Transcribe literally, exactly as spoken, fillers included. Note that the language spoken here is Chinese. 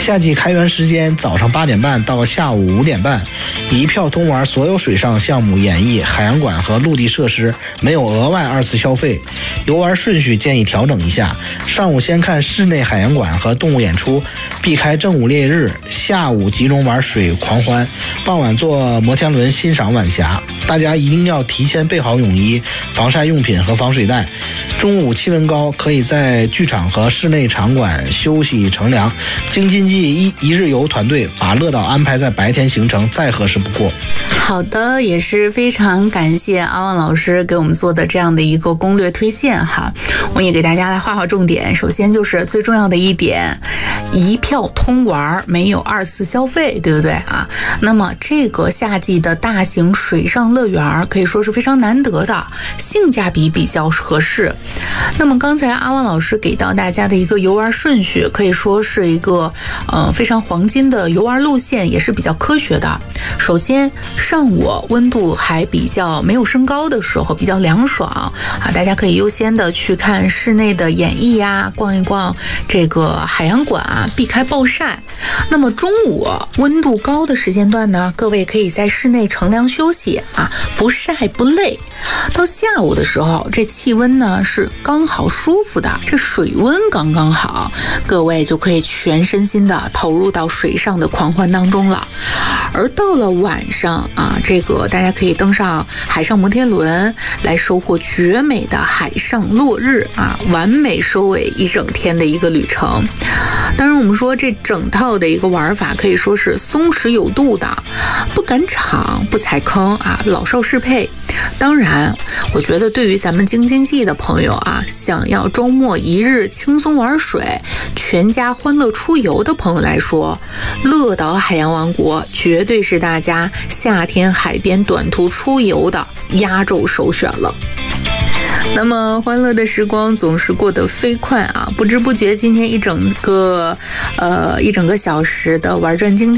夏季开园时间早上八点半到下午五点半，一票通玩所有水上项目演绎、海洋馆和陆地设施，没有额外二次消费。游玩顺序建议调整一下，上午先看室内海洋馆和动物演出，避开正午烈日，下午集中玩水狂欢，傍晚坐摩天轮欣赏晚霞。大家一定要提前备好泳衣、防晒用品和防水袋。中午气温高，可以在剧场和室内场馆休息乘凉。京津冀一一日游团队把乐岛安排在白天行程，再合适不过。 好的，也是非常感谢阿旺老师给我们做的这样的一个攻略推荐哈。我也给大家来画画重点。首先就是最重要的一点，一票通玩，没有二次消费，对不对啊？那么这个夏季的大型水上乐园可以说是非常难得的，性价比比较合适。那么刚才阿旺老师给到大家的一个游玩顺序，可以说是一个呃非常黄金的游玩路线，也是比较科学的。首先上午温度还比较没有升高的时候，比较凉爽啊，大家可以优先的去看室内的演艺呀，逛一逛这个海洋馆啊，避开暴晒。那么中午温度高的时间段呢，各位可以在室内乘凉休息啊，不晒不累。到下午的时候，这气温呢是刚好舒服的，这水温刚刚好，各位就可以全身心的投入到水上的狂欢当中了。而到了晚上啊，这个大家可以登上海上摩天轮，来收获绝美的海上落日啊，完美收尾一整天的一个旅程。当然我们说这整套的一个玩法可以说是松弛有度的，不赶场不踩坑啊，老少适配。当然我觉得对于咱们京津冀的朋友啊，想要周末一日轻松玩水，全家欢乐出游的朋友来说，乐岛海洋王国绝对是大家夏天海边短途出游的压轴首选了。那么欢乐的时光总是过得飞快啊，不知不觉今天一整个呃一整个小时的玩转京津